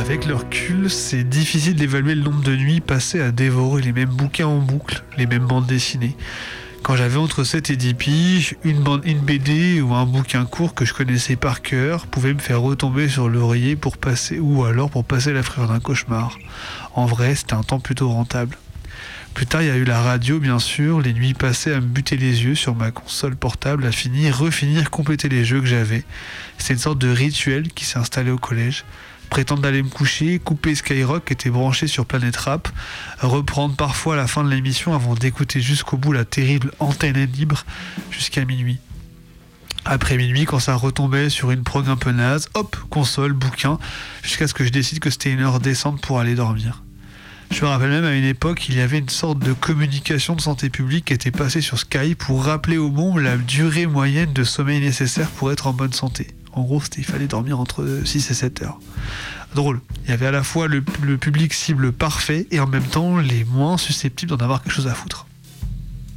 Avec le recul, c'est difficile d'évaluer le nombre de nuits passées à dévorer les mêmes bouquins en boucle, les mêmes bandes dessinées. Quand j'avais entre 7 et 10 piges, une BD ou un bouquin court que je connaissais par cœur pouvait me faire retomber sur l'oreiller pour passer la frayeur d'un cauchemar. En vrai, c'était un temps plutôt rentable. Plus tard, il y a eu la radio, bien sûr, les nuits passées à me buter les yeux sur ma console portable, à refinir, compléter les jeux que j'avais. C'est une sorte de rituel qui s'est installé au collège. Prétendre d'aller me coucher, couper Skyrock qui était branché sur Planète Rap, reprendre parfois la fin de l'émission avant d'écouter jusqu'au bout la terrible antenne libre jusqu'à minuit. Après minuit, quand ça retombait sur une prog un peu naze, hop, console, bouquin, jusqu'à ce que je décide que c'était une heure décente pour aller dormir. Je me rappelle même à une époque, il y avait une sorte de communication de santé publique qui était passée sur Skype pour rappeler au monde la durée moyenne de sommeil nécessaire pour être en bonne santé. En gros, il fallait dormir entre 6 et 7 heures. Drôle. Il y avait à la fois le public cible parfait et en même temps les moins susceptibles d'en avoir quelque chose à foutre.